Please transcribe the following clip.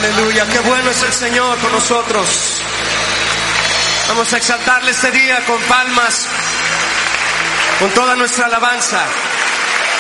Aleluya, qué bueno es el Señor con nosotros. Vamos a exaltarle este día con palmas, con toda nuestra alabanza.